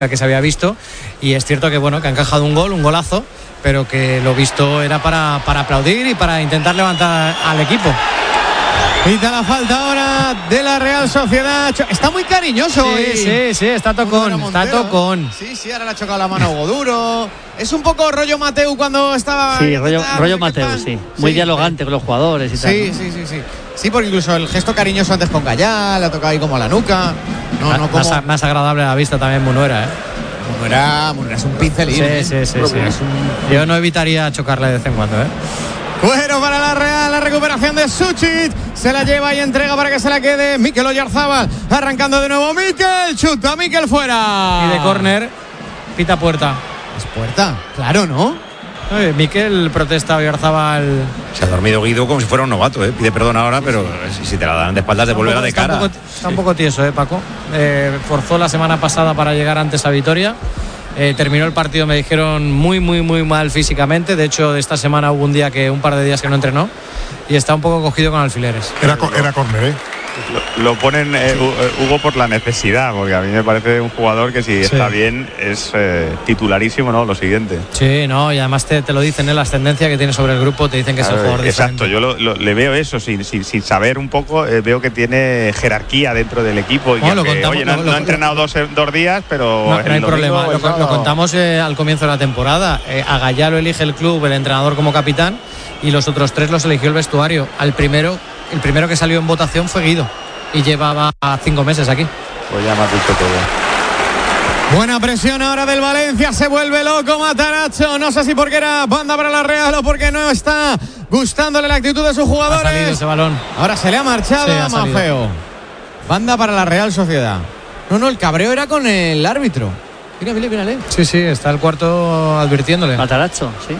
que se había visto, y es cierto que bueno, que ha encajado un golazo, pero que lo visto era para aplaudir y para intentar levantar al equipo. Pita la falta ahora de la Real Sociedad. Está muy cariñoso. Sí, está tocón. Sí, ahora le ha chocado la mano a Hugo Duro. Es un poco rollo Mateu cuando estaba. Sí, rollo Mateu, sí. Muy dialogante con los jugadores y tal. Sí. Sí, porque incluso el gesto cariñoso antes con Gallá, le ha tocado ahí como a la nuca. Más agradable a la vista también Munuera, Munuera es un pincelín. Sí. Yo no evitaría chocarle de vez en cuando, Bueno, para la Real, la recuperación de Suchit. Se la lleva y entrega para que se la quede Mikel Oyarzábal. Arrancando de nuevo Mikel. Chuta Mikel fuera. Y de córner, pita puerta. ¿Es puerta? Claro, ¿no? Mikel protesta a Oyarzábal. Se ha dormido Guido como si fuera un novato, Pide perdón ahora, pero si te la dan de espaldas, devuélvela de cara. Está un poco tieso, Paco. Forzó la semana pasada para llegar antes a Vitoria. Terminó el partido, me dijeron, muy mal físicamente. De hecho, esta semana hubo un par de días que no entrenó y está un poco cogido con alfileres. Era córner, Lo ponen Hugo por la necesidad, porque a mí me parece un jugador que si está bien es titularísimo, ¿no? Lo siguiente. Sí, no, y además te lo dicen, la ascendencia que tiene sobre el grupo, te dicen que es el jugador exacto, diferente. yo le veo eso, sin saber un poco, veo que tiene jerarquía dentro del equipo. Y no ha entrenado dos días, pero no hay problema. Lo contamos al comienzo de la temporada. A Gallá lo elige el club, el entrenador como capitán, y los otros 3 los eligió el vestuario. El primero que salió en votación fue Guido y llevaba 5 meses aquí. Pues ya me has dicho todo. Buena presión ahora del Valencia, se vuelve loco Matarazzo, no sé si porque era banda para la Real o porque no está gustándole la actitud de sus jugadores. Ha salido ese balón. Ahora se le ha marchado a Maffeo. Banda para la Real Sociedad. No, el cabreo era con el árbitro. Mírale. Sí, está el cuarto advirtiéndole. Matarazzo, sí.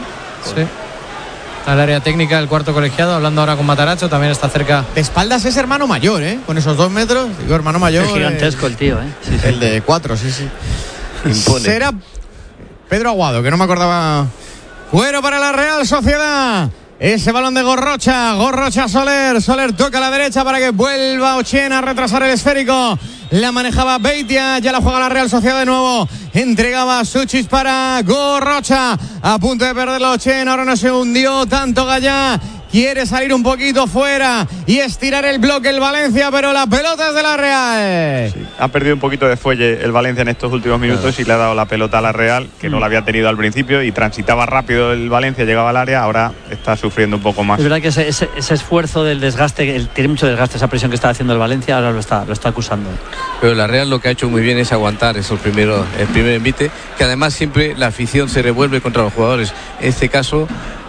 Está el área técnica del cuarto colegiado, hablando ahora con Matarazzo, también está cerca. De espaldas es hermano mayor, con esos 2 metros. Digo, hermano mayor. Es gigantesco el tío, Sí. El de 4, sí. Impone. Será Pedro Aguado, que no me acordaba. Cuero para la Real Sociedad. Ese balón de Gorrocha Soler toca a la derecha para que vuelva Ochen a retrasar el esférico. La manejaba Beitia, ya la juega la Real Sociedad de nuevo. Entregaba Suchis para Gorrocha. A punto de perderlo Ochen, ahora no se hundió tanto Gallá. Quiere salir un poquito fuera y estirar el bloque el Valencia, pero la pelota es de la Real. Sí, ha perdido un poquito de fuelle el Valencia en estos últimos minutos y le ha dado la pelota a la Real, que no la había tenido al principio, y transitaba rápido el Valencia, llegaba al área, ahora está sufriendo un poco más. Es verdad que ese esfuerzo del desgaste, tiene mucho desgaste, esa presión que está haciendo el Valencia, ahora lo está acusando. Pero la Real lo que ha hecho muy bien es aguantar el primer envite, que además siempre la afición se revuelve contra los jugadores. En este caso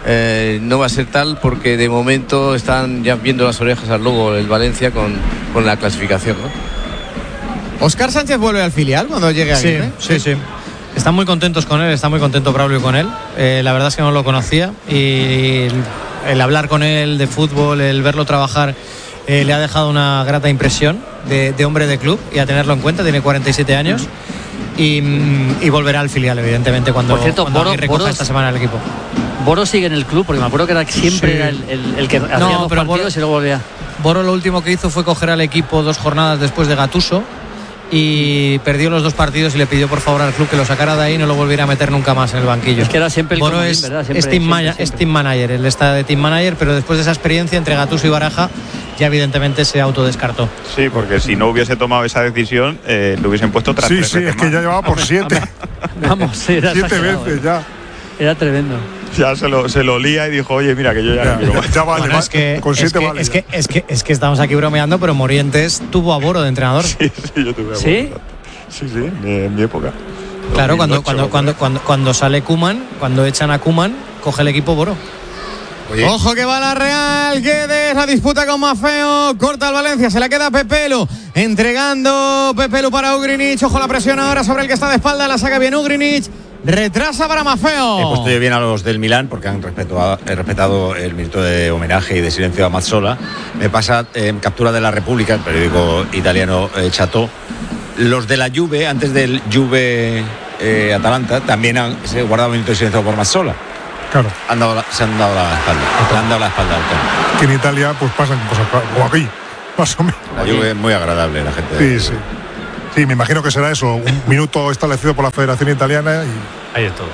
no va a ser tal, porque de momento están ya viendo las orejas al lobo el Valencia con la clasificación, ¿no? ¿Oscar Sánchez vuelve al filial cuando llegue aquí? Sí. Están muy contentos con él, está muy contento Braulio con él. La verdad es que no lo conocía y el hablar con él de fútbol, el verlo trabajar, le ha dejado una grata impresión de hombre de club, y a tenerlo en cuenta. Tiene 47 años y volverá al filial, evidentemente, cuando recoja esta semana el equipo. Boro sigue en el club, porque me acuerdo que siempre era el que hacía 2 partidos y luego volvía. Boro lo último que hizo fue coger al equipo 2 jornadas después de Gattuso y perdió los 2 partidos y le pidió por favor al club que lo sacara de ahí y no lo volviera a meter nunca más en el banquillo. Es que era siempre el Boro comodín, es, ¿verdad? es team manager, él está de team manager, pero después de esa experiencia entre Gattuso y Baraja ya evidentemente se autodescartó. Sí, porque si no hubiese tomado esa decisión, le hubiesen puesto otras 3 veces es que ya llevaba por 7. Vamos, era 7 veces ya. Era tremendo. Ya se lo lía y dijo, oye, mira, que yo ya no quiero más. Ya vale, bueno, con 7 vale. Es que estamos aquí bromeando, pero Morientes tuvo a Boro de entrenador. Sí, yo tuve a Boro. ¿Sí? Sí, en mi época. Claro, cuando sale Koeman, cuando echan a Koeman, coge el equipo Boro. Oye. Ojo que va la Real, Guedes, la disputa con Maffeo, corta el Valencia, se la queda Pepelu, entregando Pepelu para Ugrinic. Ojo la presión ahora sobre el que está de espalda, la saca bien Ugrinic. Retrasa para Maffeo. He puesto bien a los del Milán porque han respetado el minuto de homenaje y de silencio a Mazzola. Me pasa en Captura de la República, el periódico italiano Chateau. Los de la Juve, antes del Juve Atalanta, también han guardado un minuto de silencio por Mazzola. Claro. Se han dado la espalda. Le han dado la espalda al campo. Que en Italia pues pasan cosas como aquí, más o menos. La Juve es muy agradable, la gente. Sí. Sí, me imagino que será eso, un minuto establecido por la Federación Italiana Ahí es todo.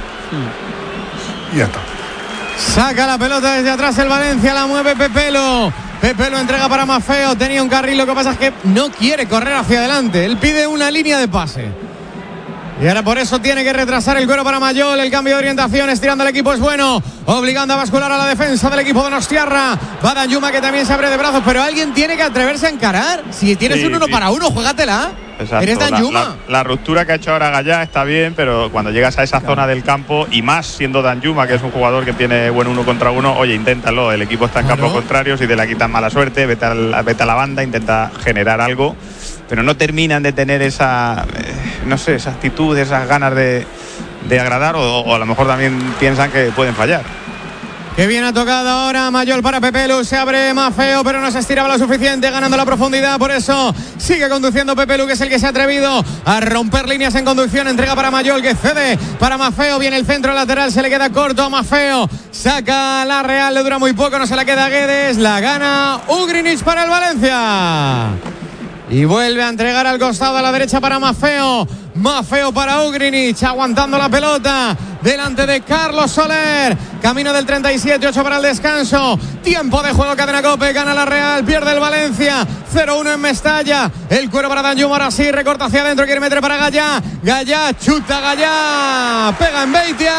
y ya está. Saca la pelota desde atrás el Valencia, la mueve Pepelo. Pepelo entrega para Maffeo, tenía un carril, lo que pasa es que no quiere correr hacia adelante. Él pide una línea de pase. Y ahora por eso tiene que retrasar el cuero para Mayol. El cambio de orientación, estirando el equipo es bueno, obligando a bascular a la defensa del equipo de Donostiarra. Va Danjuma, que también se abre de brazos, pero alguien tiene que atreverse a encarar. Si tienes un 1 para 1, juégatela. Exacto. Eres Danjuma. La ruptura que ha hecho ahora Gallá está bien, pero cuando llegas a esa zona del campo, y más siendo Danjuma, que es un jugador que tiene buen 1 contra 1, oye, inténtalo. El equipo está en campo contrario, si te la quitan mala suerte, vete a la banda, intenta generar algo. Pero no terminan de tener esa, no sé, esa actitud, esas ganas de agradar, o a lo mejor también piensan que pueden fallar. Que bien ha tocado ahora Mayol para Pepelu. Se abre Maffeo, pero no se estiraba lo suficiente, ganando la profundidad. Por eso sigue conduciendo Pepelu, que es el que se ha atrevido a romper líneas en conducción. Entrega para Mayol, que cede para Maffeo. Viene el centro lateral, se le queda corto a Maffeo. Saca la Real, le dura muy poco, no se la queda a Guedes. La gana Ugrinic para el Valencia. Y vuelve a entregar al costado a la derecha para Maffeo. Maffeo para Ugrinic, aguantando la pelota delante de Carlos Soler. Camino del 37, 8 para el descanso. Tiempo de juego, Cadena COPE. Gana la Real, pierde el Valencia. 0-1 en Mestalla. El cuero para Danjuma, ahora sí, recorta hacia adentro, quiere meter para Gallá. Gallá, chuta Gallá. Pega en Beitia,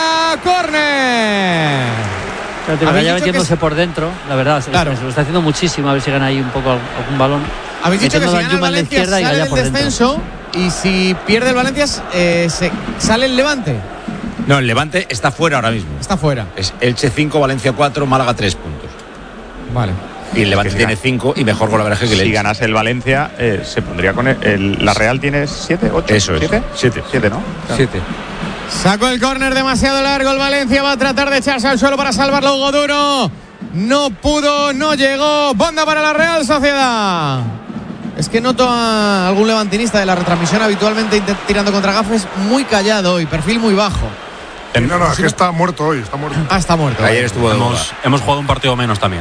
córner. Gallá metiéndose por dentro, la verdad, claro. Se lo está haciendo muchísimo, a ver si gana ahí un poco algún balón. Habéis dicho que si gana el Valencia sale del descenso, y si pierde el Valencia sale el Levante. No, el Levante está fuera ahora mismo. Está fuera. Es Elche 5, Valencia 4, Málaga 3 puntos. Vale. Y el Levante tiene 5 y mejor golaveraje que el Elche. Si ganase el Valencia, se pondría con la Real tiene 7, 8, eso 7. Es. 7, ¿no? 7. Sacó el córner demasiado largo. El Valencia va a tratar de echarse al suelo para salvarlo. Hugo Duro no pudo, no llegó. Banda para la Real Sociedad. Es que noto a algún levantinista de la retransmisión habitualmente tirando contra gafes, muy callado y perfil muy bajo. No, es que está muerto hoy, está muerto. Ah, está muerto. Ayer estuvo de moda. Hemos jugado un partido menos también,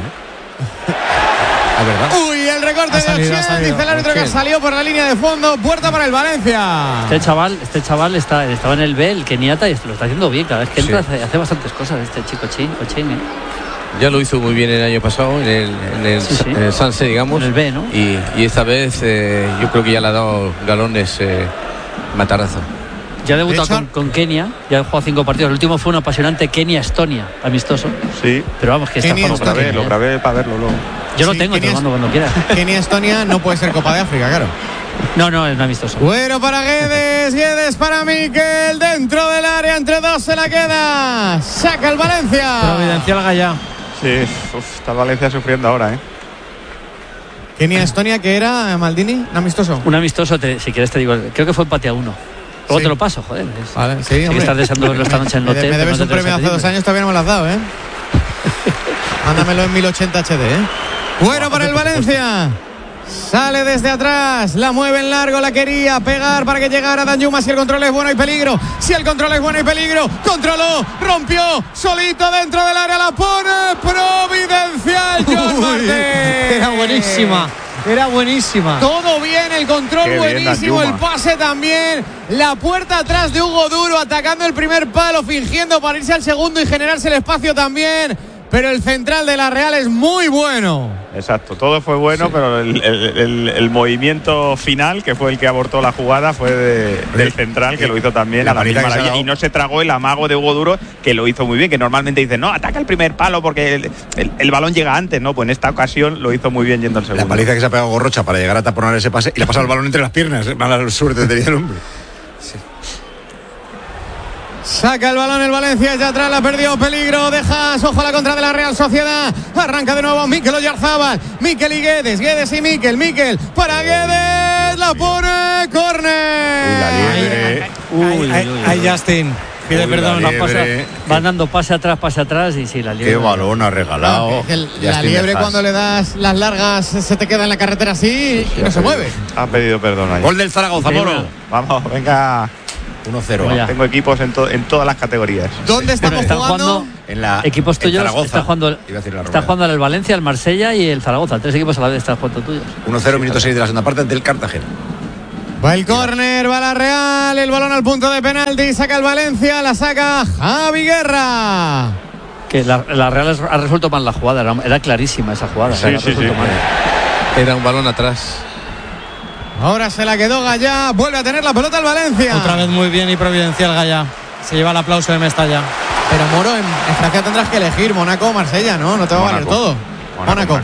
¿Es verdad? Uy, el recorte de Ochen, dice el árbitro que salió por la línea de fondo. Puerta para el Valencia. Este chaval estaba en el B, el Keniata, y lo está haciendo bien. Cada vez que entra hace bastantes cosas este chico Ochen, ¿eh? Ya lo hizo muy bien el año pasado en el Sanse, digamos. En el B, ¿no? Y esta vez yo creo que ya le ha dado galones Matarazzo. Ya ha debutado con Kenia, ya ha jugado 5 partidos. El último fue un apasionante Kenia-Estonia, amistoso. Sí. Pero vamos, que está lo grabé para verlo luego. Yo lo tengo, te lo mando cuando quieras. Kenia-Estonia no puede ser Copa de África, claro. No, es un amistoso. Bueno para Guedes para Miquel, dentro del área, entre dos se la queda. Saca el Valencia. Providencial Gallá. Sí, está Valencia sufriendo ahora, Kenia-Estonia, que era Maldini, un amistoso. Un amistoso, si quieres te digo, creo que fue empate a 1. Luego te lo paso, joder. Vale, sí, hombre. Que estás deseando verlo esta noche en el hotel. Me debes un premio hace 2 años, todavía no me lo has dado, Mándamelo en 1080 HD, Bueno para el Valencia. Sale desde atrás, la mueve en largo, la quería pegar para que llegara Danjuma. Si el control es bueno, hay peligro. Si el control es bueno, hay peligro. Controló, rompió, solito dentro del área, la pone providencial John Martín. Era buenísima. Todo bien, el control buenísimo, el pase también. La puerta atrás de Hugo Duro, atacando el primer palo, fingiendo para irse al segundo y generarse el espacio también. Pero el central de la Real es muy bueno. Exacto, todo fue bueno, pero el movimiento final, que fue el que abortó la jugada, fue del central, que lo hizo también a la misma maravilla. Y no se tragó el amago de Hugo Duro, que lo hizo muy bien, que normalmente dice, no, ataca el primer palo porque el balón llega antes, ¿no? Pues en esta ocasión lo hizo muy bien yendo al segundo. La paliza que se ha pegado Gorrocha para llegar a taponar ese pase y le ha pasado el balón entre las piernas. Mala suerte tenía el hombre. Sí. Saca el balón el Valencia, ya atrás la perdió, peligro, deja ojo a la contra de la Real Sociedad. Arranca de nuevo Mikel Oyarzábal, Mikel y Guedes y Mikel para Guedes, la pone, córner. Ahí Justin pide perdón. Van dando pase atrás y sí, la liebre. Qué balón ha regalado. La liebre cuando le das las largas se te queda en la carretera así y no se mueve. Ha pedido perdón ahí. Gol del Zaragoza, Moro. Vamos, venga. 1-0. Tengo equipos en todas las categorías. ¿Dónde estamos jugando? En la equipos tuyos. Está jugando el Valencia, el Marsella y el Zaragoza. 3 equipos a la vez están jugando tuyos. 1-0, minuto 6 de la segunda parte ante el Cartagena. Va el córner, va la Real, el balón al punto de penalti, saca el Valencia, la saca Javi Guerra. Que la Real ha resuelto mal la jugada, era clarísima esa jugada. Sí. Era un balón atrás. Ahora se la quedó Gallá, vuelve a tener la pelota el Valencia. Otra vez muy bien y providencial Gallá. Se lleva el aplauso de Mestalla. Pero Moro, en Francia tendrás que elegir Mónaco o Marsella, ¿no? No te va a valer todo. Mónaco.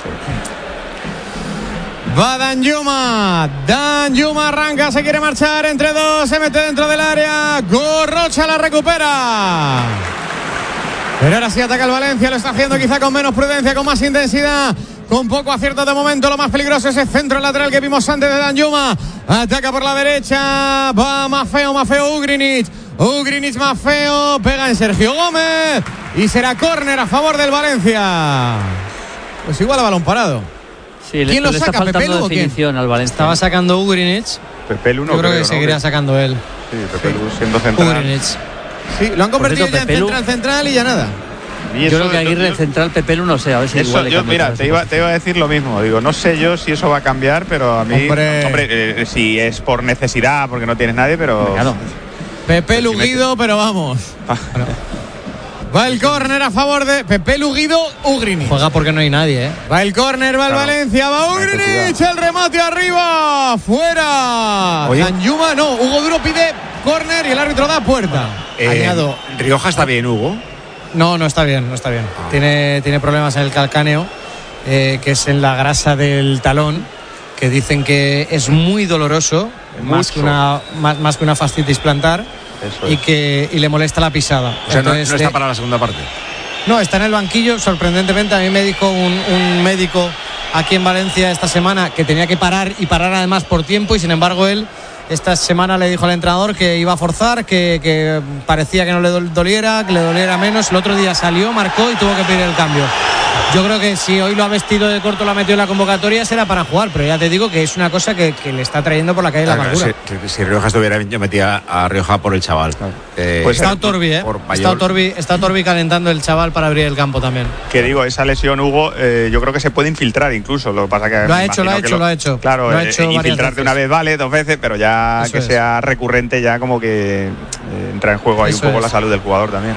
Va Danjuma arranca, se quiere marchar entre dos, se mete dentro del área, Gorrocha la recupera. Pero ahora sí ataca el Valencia, lo está haciendo quizá con menos prudencia, con más intensidad, con poco acierto de momento. Lo más peligroso es ese centro lateral que vimos antes de Danjuma. Ataca por la derecha, va Maffeo, Ugrinic, Maffeo, pega en Sergio Gómez y será córner a favor del Valencia. Pues igual a balón parado. Sí, ¿Quién lo le saca, está faltando Pepe Lu, definición al Valencia? Estaba sacando Ugrinic. Pepe Lu no Yo creo que seguirá sacando él. Sí, Pepe Lu siendo central. Ugrinic. Sí, lo han convertido Por cierto, ya en central y ya nada. Yo creo que Aguirre central, Pepe Lu, no sé, a ver si igual le mira, te iba a decir lo mismo. Digo, no sé yo si eso va a cambiar, pero a mí, hombre, si es por necesidad, porque no tienes nadie, pero claro. Pepe Lu Guido, pero vamos. Va el córner a favor de Pepe Lu Guido, Ugrinic. Juega porque no hay nadie, ¿eh? Va el córner, va el Valencia, va Ugrinic, el remate arriba, fuera. Danjuma, no, Hugo Duro pide córner y el árbitro da puerta. Añado. Rioja está bien, Hugo. No está bien. Tiene problemas en el calcáneo, que es en la grasa del talón, que dicen que es muy doloroso, más que una fascitis plantar. Y le molesta la pisada. O sea, entonces, no está para la segunda parte. No, está en el banquillo. Sorprendentemente, a mí me dijo un médico aquí en Valencia esta semana que tenía que parar además por tiempo, y sin embargo él esta semana le dijo al entrenador que iba a forzar, que parecía que no le doliera, que le doliera menos. El otro día salió, marcó y tuvo que pedir el cambio. Yo creo que si hoy lo ha vestido de corto, lo ha metido en la convocatoria, será para jugar, pero ya te digo que es una cosa que le está trayendo por la calle de la amargura. Si Rioja estuviera bien, yo metía a Rioja por el chaval. Pues está Torbi, está Torbi calentando el chaval para abrir el campo también. Que digo, esa lesión, Hugo, yo creo que se puede infiltrar incluso. Lo que pasa que lo ha hecho. Claro, infiltrarte una vez vale, 2 veces, pero ya eso que sea recurrente, ya como que entra en juego ahí un poco la salud del jugador también.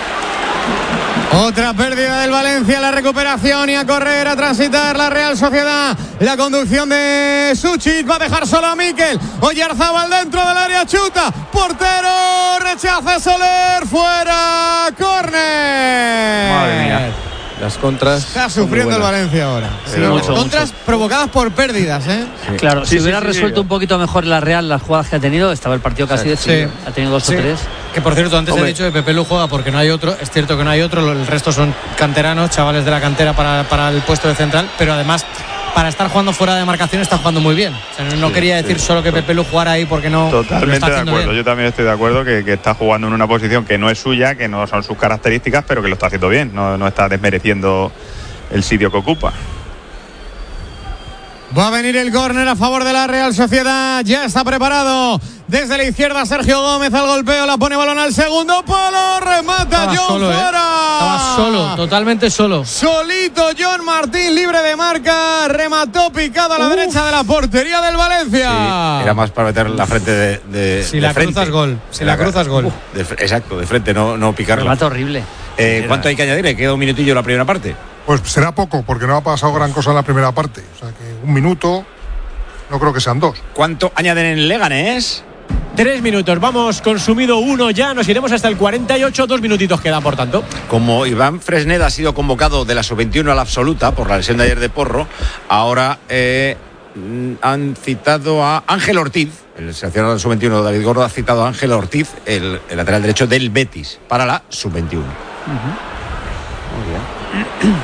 Otra pérdida del Valencia, la recuperación y a correr, a transitar la Real Sociedad. La conducción de Suchit va a dejar solo a Mikel. Oyarzábal dentro del área, chuta, portero, rechaza Soler, fuera, córner. Madre mía. Las contras. Está sufriendo el Valencia ahora. Sí, las contras provocadas por pérdidas, ¿eh? Sí. Claro, si hubiera resuelto un poquito mejor la Real las jugadas que ha tenido, estaba el partido casi decidido. Ha tenido 2 o 3. Que por cierto, antes he dicho que Pepe Lu juega porque no hay otro. Es cierto que no hay otro, el resto son canteranos, chavales de la cantera para el puesto de central, pero además para estar jugando fuera de marcación está jugando muy bien. O sea, no quería decir solo que Pepe Lu jugara ahí porque no. Totalmente de acuerdo. Yo también estoy de acuerdo que está jugando en una posición que no es suya, que no son sus características, pero que lo está haciendo bien. No está desmereciendo el sitio que ocupa. Va a venir el córner a favor de la Real Sociedad. Ya está preparado. Desde la izquierda Sergio Gómez al golpeo. La pone balón al segundo palo. Remata John fuera. Estaba solo, totalmente solo. Solito John Martín, libre de marca. Remató picado a la derecha de la portería del Valencia. Sí, era más para meter la frente de si la frente. Cruzas gol. Si la cruzas gol. Exacto, de frente, no picarla. Remata horrible. ¿Cuánto hay que añadir? ¿Queda un minutillo la primera parte? Pues será poco, porque no ha pasado gran cosa en la primera parte. O sea que 1 minuto, no creo que sean 2. ¿Cuánto añaden en Leganés? 3 minutos, vamos consumido 1 ya, nos iremos hasta el 48, 2 minutitos quedan por tanto. Como Iván Fresneda ha sido convocado de la sub-21 a la absoluta por la lesión de ayer de Porro, ahora han citado a Ángel Ortiz, el seleccionador del sub-21 David Gordo ha citado a Ángel Ortiz, el lateral derecho del Betis, para la sub-21. Muy bien.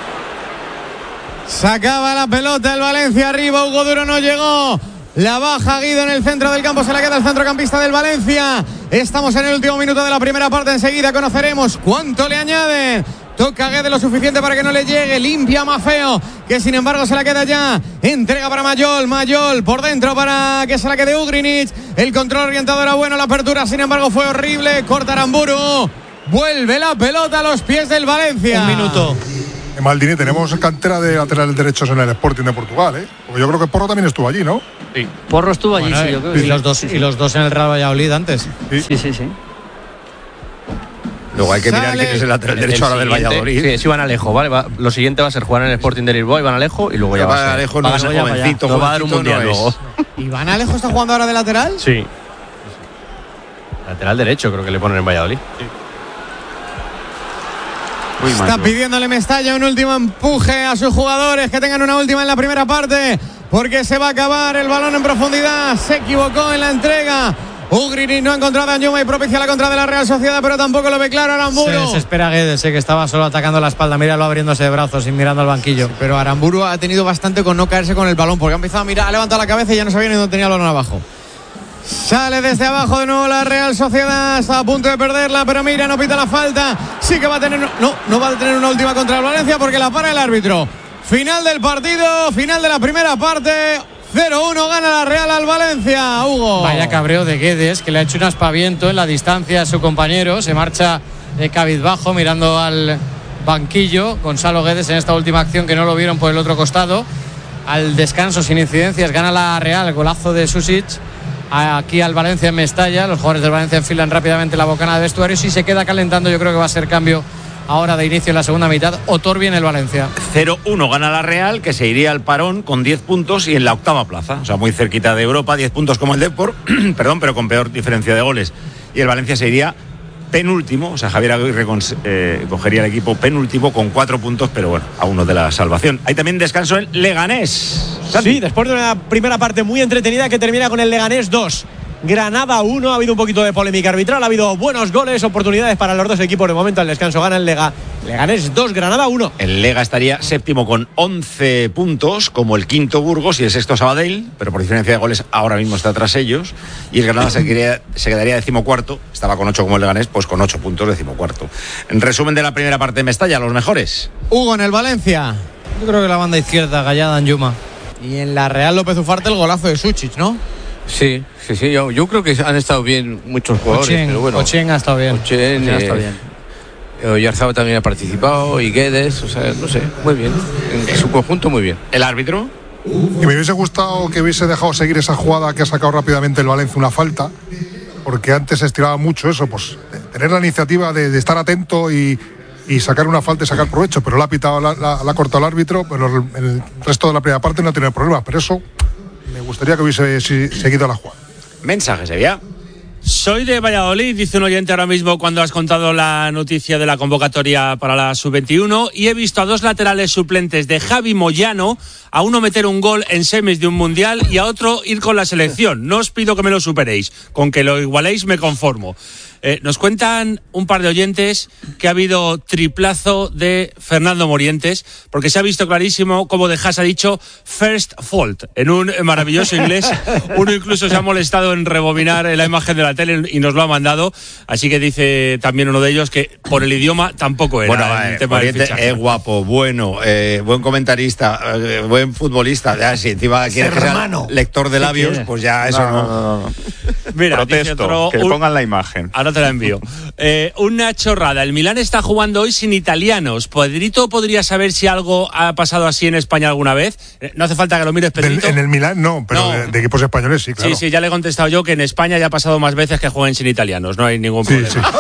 Sacaba la pelota el Valencia arriba, Hugo Duro no llegó. La baja Guido en el centro del campo, se la queda el centrocampista del Valencia. Estamos en el último minuto de la primera parte, enseguida conoceremos cuánto le añaden. Toca Guede lo suficiente para que no le llegue, limpia Maffeo, que sin embargo se la queda ya. Entrega para Mayol por dentro para que se la quede Ugrinic. El control orientado era bueno, la apertura sin embargo fue horrible. Corta Aramburu, vuelve la pelota a los pies del Valencia. 1 minuto. Maldini, tenemos cantera de laterales derechos en el Sporting de Portugal, ¿eh? Porque yo creo que Porro también estuvo allí, ¿no? Sí. Porro estuvo allí, sí, yo creo que y los dos en el Real Valladolid antes. Sí. Luego hay que mirar quién es el lateral derecho ahora del Valladolid. Sí, es Iván Alejo, ¿vale? Lo siguiente va a ser jugar en el Sporting de Lisboa, Iván Alejo, y luego ya va a ser. Alejo no es jovencito, va a dar un mundial luego. ¿Iván Alejo está jugando ahora de lateral? Sí. Lateral derecho creo que le ponen en Valladolid. Sí. Está pidiéndole Mestalla un último empuje a sus jugadores, que tengan una última en la primera parte, porque se va a acabar el balón en profundidad. Se equivocó en la entrega. Ugrini no ha encontrado a Ñuma y propicia la contra de la Real Sociedad, pero tampoco lo ve claro Aramburu. Se desespera Guedes, que estaba solo atacando la espalda. Míralo abriéndose de brazos y mirando al banquillo. Sí, pero Aramburu ha tenido bastante con no caerse con el balón, porque ha empezado a mirar, ha levantado la cabeza y ya no sabía ni dónde tenía el balón abajo. Sale desde abajo de nuevo la Real Sociedad. Está a punto de perderla, pero mira, no pita la falta. Sí que va a tener... No va a tener una última contra el Valencia porque la para el árbitro. Final del partido, final de la primera parte. 0-1 gana la Real al Valencia, Hugo. Vaya cabreo de Guedes, que le ha hecho un aspaviento en la distancia a su compañero. Se marcha cabizbajo mirando al banquillo. Gonzalo Guedes en esta última acción, que no lo vieron por el otro costado. Al descanso, sin incidencias, gana la Real. Golazo de Susic. Aquí al Valencia en Mestalla. Los jugadores del Valencia enfilan rápidamente la bocana de vestuarios y se queda calentando. Yo creo que va a ser cambio ahora de inicio en la segunda mitad. Otorbi en el Valencia. 0-1 gana la Real, que se iría al parón con 10 puntos y en la octava plaza. O sea, muy cerquita de Europa, 10 puntos como el Depor, perdón, pero con peor diferencia de goles. Y el Valencia se iría penúltimo. O sea, Javier Aguirre cogería el equipo penúltimo con 4 puntos, pero bueno, a uno de la salvación. Hay también descanso en Leganés. Sí, después de una primera parte muy entretenida que termina con el Leganés 2. Granada 1, ha habido un poquito de polémica arbitral, ha habido buenos goles, oportunidades para los dos equipos. De momento al descanso gana el Leganés 2, Granada 1. El Lega estaría séptimo con 11 puntos, como el quinto Burgos y el sexto Sabadell, pero por diferencia de goles ahora mismo está tras ellos. Y el Granada se quedaría decimocuarto, estaba con 8 como el Leganés, pues con 8 puntos decimocuarto. En resumen de la primera parte de Mestalla, los mejores. Hugo en el Valencia. Yo creo que la banda izquierda, Gallada, Anjuma. Y en la Real López Ufarte el golazo de Susic, ¿no? Sí. Yo creo que han estado bien muchos jugadores, pero bueno. Ochen ha estado bien. Ochen ha estado bien. Oyarzabal también ha participado, y Guedes, o sea, no sé, muy bien. En su conjunto, muy bien. ¿El árbitro? Y me hubiese gustado que hubiese dejado seguir esa jugada que ha sacado rápidamente el Valencia, una falta, porque antes se estiraba mucho eso, pues tener la iniciativa de estar atento y sacar una falta y sacar provecho, pero la ha pitado, la ha cortado el árbitro, pero el resto de la primera parte no ha tenido problemas, pero eso me gustaría que hubiese seguido la jugada. Mensaje, Sevilla. Soy de Valladolid, dice un oyente ahora mismo cuando has contado la noticia de la convocatoria para la Sub-21, y he visto a 2 laterales suplentes de Javi Moyano, a uno meter un gol en semis de un mundial y a otro ir con la selección. No os pido que me lo superéis, con que lo igualéis me conformo. Nos cuentan un par de oyentes que ha habido triplazo de Fernando Morientes, porque se ha visto clarísimo cómo De Haas ha dicho first fault en un maravilloso inglés. Uno incluso se ha molestado en rebobinar la imagen de la tele y nos lo ha mandado, así que dice también uno de ellos que por el idioma tampoco era. Bueno, el tema Morientes es guapo, bueno, buen comentarista, buen futbolista. Ya, si encima quiere que sea lector de labios, pues ya eso no. Mira, protesto, que pongan la imagen. Ahora te la envío. Una chorrada. El Milán está jugando hoy sin italianos. ¿Pedrito podría saber si algo ha pasado así en España alguna vez? No hace falta que lo mires, Pedrito. En el Milán no, pero no. De equipos españoles sí, claro. Sí, ya le he contestado yo que en España ya ha pasado más veces que jueguen sin italianos. No hay ningún problema.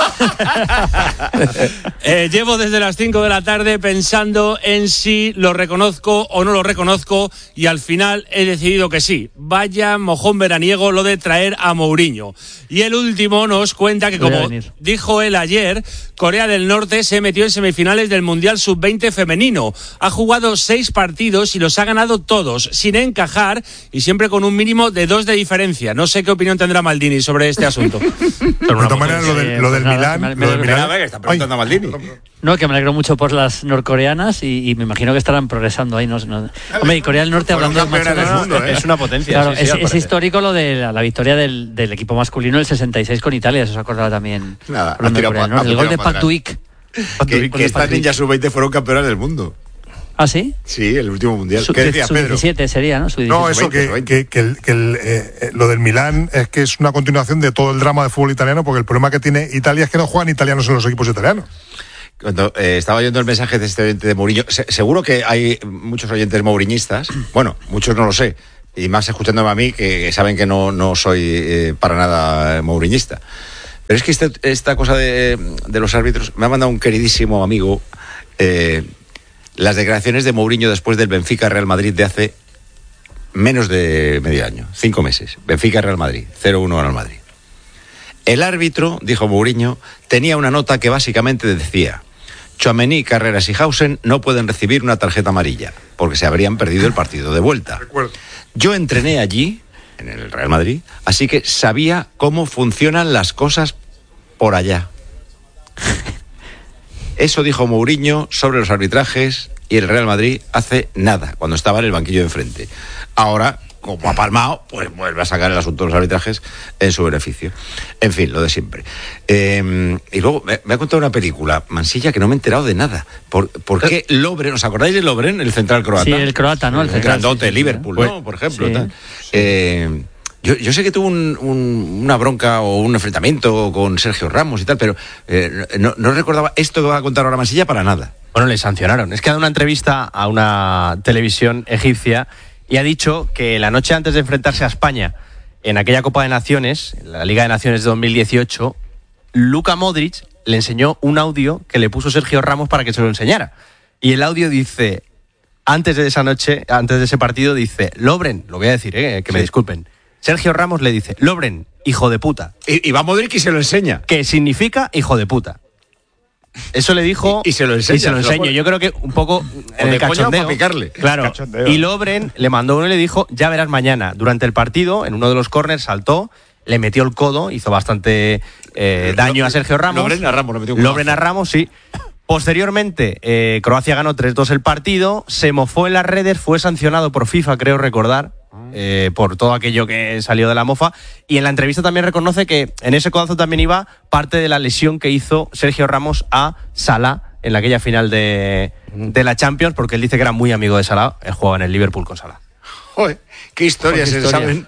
Sí. Llevo desde las 5 de la tarde pensando en si lo reconozco o no lo reconozco, y al final he decidido que sí. Vaya mojón veraniego lo de traer a Mourinho. Y el último nos cuenta que, como dijo él ayer, Corea del Norte se metió en semifinales del Mundial Sub-20 femenino. Ha jugado 6 partidos y los ha ganado todos, sin encajar y siempre con un mínimo de 2 de diferencia. No sé qué opinión tendrá Maldini sobre este asunto. De todas maneras, lo del Milán... que está preguntando a Maldini. No, que me alegro mucho por las norcoreanas y me imagino que estarán progresando ahí. No. Hombre, y Corea del Norte, hablando de del mundo, es una potencia. Claro, es histórico lo de la victoria del equipo masculino del 66 con Italia, eso se acordaba también. Nada, el gol de Patuik. Que estas niñas sub-20 fueron campeonas del mundo. ¿Ah, sí? Sí, el último mundial. ¿Qué decía Pedro? Sub-17 sería, ¿no? No, eso lo del Milán es que es una continuación de todo el drama de fútbol italiano, porque el problema que tiene Italia es que no juegan italianos en los equipos italianos. Cuando estaba oyendo el mensaje de este oyente de Mourinho, seguro que hay muchos oyentes mouriñistas, bueno, muchos no lo sé, y más escuchándome a mí, que saben que no soy para nada mouriñista. Pero es que esta cosa de los árbitros, me ha mandado un queridísimo amigo las declaraciones de Mourinho después del Benfica-Real Madrid de hace menos de medio año, 5 meses. Benfica-Real Madrid, 0-1 al Madrid. El árbitro, dijo Mourinho, tenía una nota que básicamente decía: Tchouaméni, Carreras y Hausen no pueden recibir una tarjeta amarilla, porque se habrían perdido el partido de vuelta. Recuerdo. Yo entrené allí, en el Real Madrid, así que sabía cómo funcionan las cosas por allá. Eso dijo Mourinho sobre los arbitrajes y el Real Madrid hace nada, cuando estaba en el banquillo de enfrente. Ahora, como ha palmado, pues vuelve a sacar el asunto de los arbitrajes en su beneficio. En fin, lo de siempre. Y luego me ha contado una película, Mansilla, que no me he enterado de nada. ¿Por qué Lovren? ¿Os acordáis de Lovren, el central croata? Sí, el croata, ¿no? El central, grandote de Liverpool, ¿no? Por ejemplo. Sí. Tal. Yo sé que tuvo una bronca o un enfrentamiento con Sergio Ramos y tal, pero no recordaba esto que va a contar ahora Mansilla para nada. Bueno, le sancionaron. Es que ha dado una entrevista a una televisión egipcia y ha dicho que la noche antes de enfrentarse a España en aquella Copa de Naciones, en la Liga de Naciones de 2018, Luka Modric le enseñó un audio que le puso Sergio Ramos para que se lo enseñara. Y el audio dice, antes de esa noche, antes de ese partido, dice: Lovren, lo voy a decir, que me disculpen. Sergio Ramos le dice: Lovren, hijo de puta. Y va Modric y se lo enseña. Que significa hijo de puta. Eso le dijo y se lo enseña. Y se lo enseño. Yo creo que un poco en el cachondeo. Picarle. Claro. Cachondeo. Y Lovren le mandó uno y le dijo: ya verás mañana. Durante el partido, en uno de los córners saltó, le metió el codo, hizo bastante daño a Sergio Ramos. Lovren a Ramos, le metió un Lovren a Ramos, sí. Posteriormente, Croacia ganó 3-2 el partido, se mofó en las redes, fue sancionado por FIFA, creo recordar, por todo aquello que salió de la mofa. Y en la entrevista también reconoce que en ese codazo también iba parte de la lesión que hizo Sergio Ramos a Salah en aquella final de la Champions, porque él dice que era muy amigo de Salah, él jugaba en el Liverpool con Salah. Joder, qué historia se saben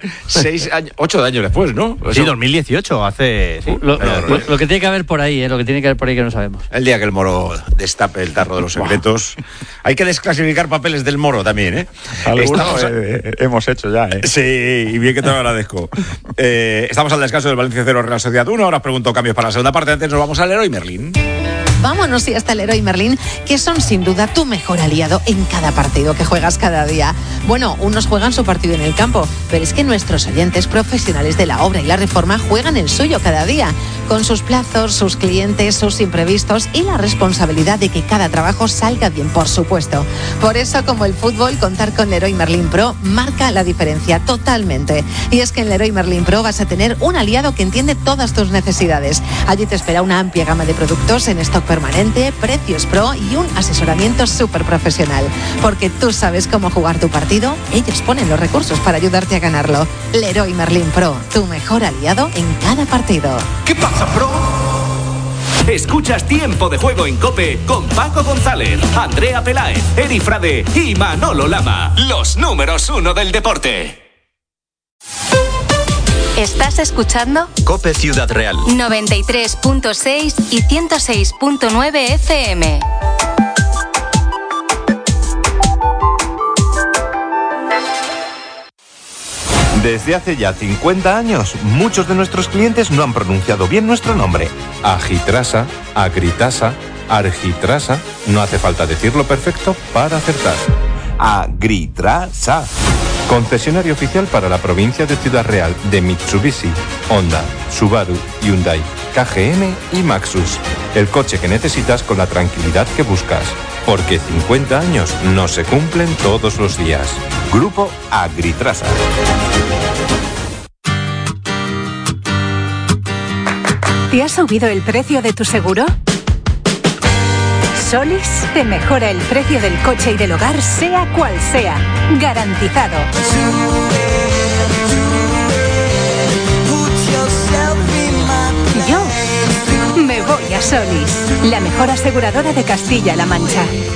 8 años después, ¿no? Sí, 2018, hace... Sí. Lo que tiene que haber por ahí, lo que tiene que haber por ahí que no sabemos. El día que el Moro destape el tarro de los secretos. Hay que desclasificar papeles del Moro también, ¿eh? Algunos hemos hecho ya, ¿eh? Sí, y bien que te lo agradezco. Estamos al descanso del Valencia 0 Real Sociedad 1. Ahora os pregunto cambios para la segunda parte. Antes nos vamos al Leroy Merlin. Vámonos y hasta el Leroy Merlin, que son sin duda tu mejor aliado en cada partido que juegas cada día. Bueno, unos juegan su partido en el campo, pero es que nuestros oyentes profesionales de la obra y la reforma juegan el suyo cada día, con sus plazos, sus clientes, sus imprevistos y la responsabilidad de que cada trabajo salga bien, por supuesto. Por eso, como el fútbol, contar con Leroy Merlin Pro marca la diferencia totalmente. Y es que en Leroy Merlin Pro vas a tener un aliado que entiende todas tus necesidades. Allí te espera una amplia gama de productos en stock permanente, precios pro y un asesoramiento súper profesional. Porque tú sabes cómo jugar tu partido, ellos ponen los recursos para ayudarte a ganarlo. Leroy Merlin Pro, tu mejor aliado en cada partido. ¿Qué pasa, Pro? Escuchas Tiempo de Juego en COPE con Paco González, Andrea Peláez, Eri Frade y Manolo Lama. Los números 1 del deporte. ¿Estás escuchando? COPE Ciudad Real 93.6 y 106.9 FM. Desde hace ya 50 años, muchos de nuestros clientes no han pronunciado bien nuestro nombre. Agitrasa, Agritasa, Argitrasa. No hace falta decirlo perfecto para acertar. Agritrasa. Concesionario oficial para la provincia de Ciudad Real de Mitsubishi, Honda, Subaru, Hyundai, KGM y Maxus. El coche que necesitas con la tranquilidad que buscas. Porque 50 años no se cumplen todos los días. Grupo Agritrasa. ¿Te ha subido el precio de tu seguro? Solis te mejora el precio del coche y del hogar, sea cual sea. Garantizado. Yo me voy a Solis, la mejor aseguradora de Castilla-La Mancha.